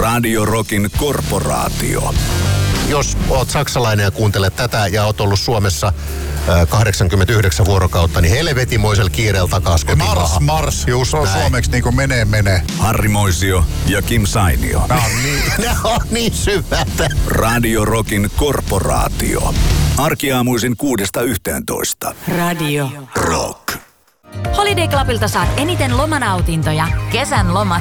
Radio Rockin korporaatio. Jos oot saksalainen ja kuuntelet tätä ja oot ollut Suomessa 89 vuorokautta, niin helvetimoisella kiireellä takas kotimaahan. Mars. Just se on näin. suomeksi niin kuin menee. Harri Moisio ja Kim Sainio. Nämä on niin syvältä. Radio Rockin korporaatio. Arkiaamuisin 6–11. Radio Rock. Holiday Clubilta saat eniten lomanautintoja, kesän lomat